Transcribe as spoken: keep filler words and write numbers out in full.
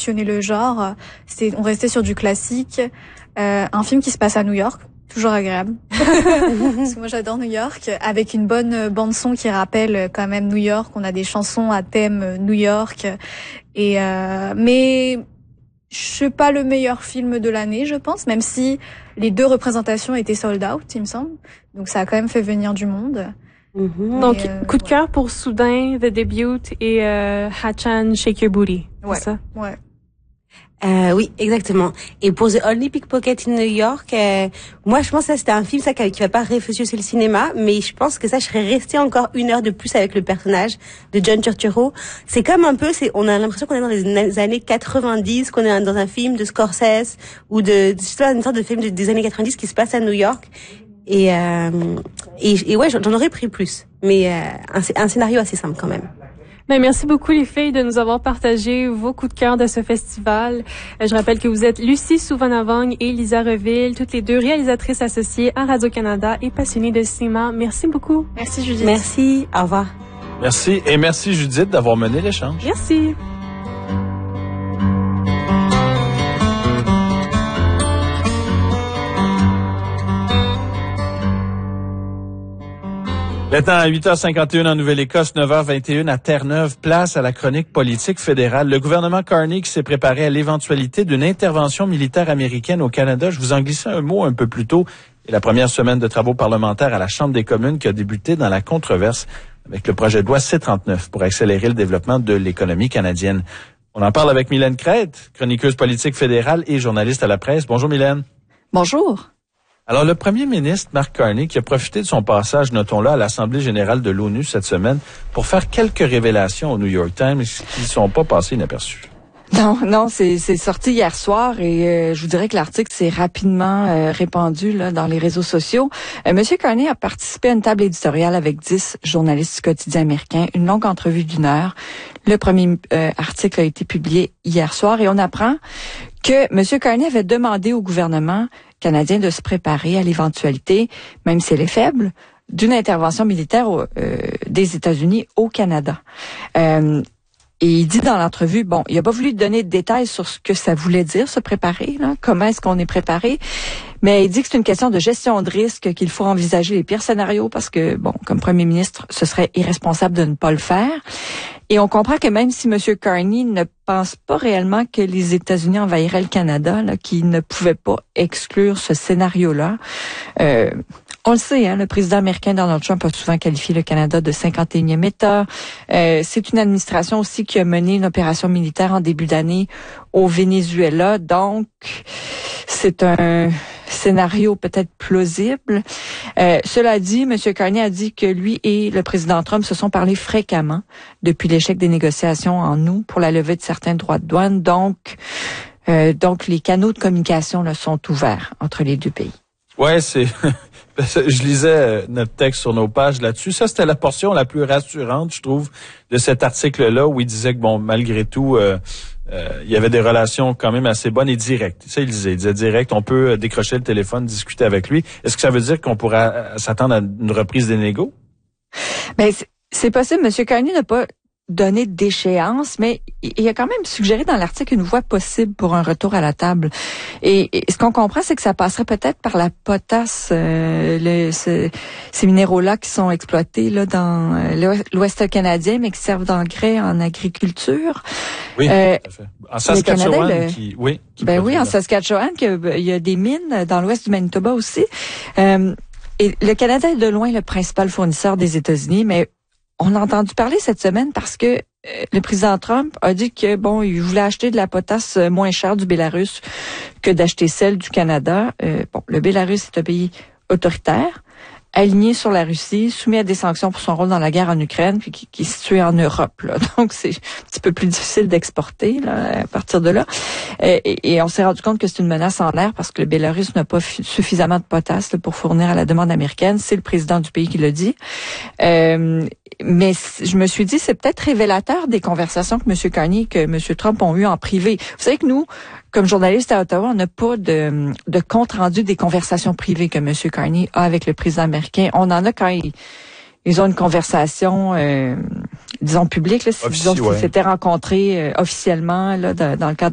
révolutionné le genre. C'est, on restait sur du classique, euh, un film qui se passe à New York, toujours agréable. Parce que moi j'adore New York, avec une bonne bande son qui rappelle quand même New York. On a des chansons à thème New York, et euh, mais c'est pas le meilleur film de l'année, je pense, même si les deux représentations étaient sold out, il me semble. Donc ça a quand même fait venir du monde. Mm-hmm. Donc, euh, coup de cœur ouais. pour Soudain, The Debut et euh, Hachan, Shake Your Booty. Ouais. C'est ça? Ouais. Euh, oui, exactement. Et pour The Only Pickpocket in New York, euh, moi je pense que ça c'était un film ça qui va pas réfléchir sur le cinéma, mais je pense que ça je serais restée encore une heure de plus avec le personnage de John Turturro. C'est comme un peu, c'est on a l'impression qu'on est dans les années quatre-vingt-dix, qu'on est dans un film de Scorsese ou de, de c'est une sorte de film des années quatre-vingt-dix qui se passe à New York. Et euh, et, et ouais, j'en aurais pris plus, mais euh, un, un scénario assez simple quand même. Ben, merci beaucoup les filles de nous avoir partagé vos coups de cœur de ce festival. Je rappelle que vous êtes Lucie Souvanavagne et Lisa Reville, toutes les deux réalisatrices associées à Radio-Canada et passionnées de cinéma. Merci beaucoup. Merci Judith. Merci, au revoir. Merci et merci Judith d'avoir mené l'échange. Merci. Maintenant, à huit heures cinquante et un en Nouvelle-Écosse, neuf heures vingt et un à Terre-Neuve, place à la chronique politique fédérale. Le gouvernement Carney qui s'est préparé à l'éventualité d'une intervention militaire américaine au Canada. Je vous en glissais un mot un peu plus tôt. Et la première semaine de travaux parlementaires à la Chambre des communes qui a débuté dans la controverse avec le projet de loi C trente-neuf pour accélérer le développement de l'économie canadienne. On en parle avec Mylène Crête, chroniqueuse politique fédérale et journaliste à la presse. Bonjour Mylène. Bonjour. Alors, le premier ministre, Mark Carney, qui a profité de son passage, notons-le, à l'Assemblée générale de l'ONU cette semaine pour faire quelques révélations au New York Times qui ne sont pas passées inaperçues. Non, non, c'est c'est sorti hier soir et euh, je vous dirais que l'article s'est rapidement euh, répandu là dans les réseaux sociaux. Euh, Monsieur Carney a participé à une table éditoriale avec dix journalistes du quotidien américain, une longue entrevue d'une heure. Le premier euh, article a été publié hier soir et on apprend que Monsieur Carney avait demandé au gouvernement canadien de se préparer à l'éventualité, même si elle est faible, d'une intervention militaire euh, des États-Unis au Canada. Euh, Et il dit dans l'entrevue, bon, il a pas voulu donner de détails sur ce que ça voulait dire, se préparer, là, comment est-ce qu'on est préparé, mais il dit que c'est une question de gestion de risque, qu'il faut envisager les pires scénarios parce que, bon, comme premier ministre, ce serait irresponsable de ne pas le faire. Et on comprend que même si M. Carney ne pense pas réellement que les États-Unis envahiraient le Canada, là, qu'il ne pouvait pas exclure ce scénario-là, euh, on le sait, hein, le président américain Donald Trump a souvent qualifié le Canada de cinquante et unième État. Euh, c'est une administration aussi qui a mené une opération militaire en début d'année au Venezuela. Donc, c'est un scénario peut-être plausible. Euh, cela dit, M. Carney a dit que lui et le président Trump se sont parlé fréquemment depuis l'échec des négociations en août pour la levée de certains droits de douane. Donc, euh, donc les canaux de communication là, sont ouverts entre les deux pays. Ouais, c'est... Je lisais notre texte sur nos pages là-dessus. Ça, c'était la portion la plus rassurante, je trouve, de cet article-là, où il disait que, bon, malgré tout, euh, euh, il y avait des relations quand même assez bonnes et directes. Ça, il disait, il disait direct, on peut décrocher le téléphone, discuter avec lui. Est-ce que ça veut dire qu'on pourra s'attendre à une reprise des négos? Ben, c'est, c'est possible. M. Carney n'a pas donné d'échéance, mais il a quand même suggéré dans l'article une voie possible pour un retour à la table. Et, et ce qu'on comprend, c'est que ça passerait peut-être par la potasse, euh, le, ce, ces minéraux-là qui sont exploités là dans euh, l'Ouest canadien, mais qui servent d'engrais en agriculture. Oui, euh, tout à fait. En Saskatchewan, Canada, le, qui, oui. Qui ben oui, en Saskatchewan, il y a des mines dans l'Ouest du Manitoba aussi. Euh, et le Canada est de loin le principal fournisseur des États-Unis, mais on a entendu parler cette semaine parce que euh, le président Trump a dit que bon, il voulait acheter de la potasse moins chère du Bélarus que d'acheter celle du Canada. Euh, bon, le Bélarus est un pays autoritaire, aligné sur la Russie, soumis à des sanctions pour son rôle dans la guerre en Ukraine, puis qui, qui est situé en Europe. Là. Donc, c'est un petit peu plus difficile d'exporter là, à partir de là. Et, et on s'est rendu compte que c'est une menace en l'air parce que le Bélarus n'a pas f- suffisamment de potasse là, pour fournir à la demande américaine. C'est le président du pays qui l'a dit. Euh, mais je me suis dit, c'est peut-être révélateur des conversations que M. Carney et que M. Trump ont eues en privé. Vous savez que nous, comme journalistes à Ottawa, on n'a pas de, de compte-rendu des conversations privées que M. Carney a avec le président américain. On en a quand ils, ils ont une conversation, euh, disons, publique. Là, si, disons qu'ils ouais. s'étaient rencontrés euh, officiellement là, dans, dans le cadre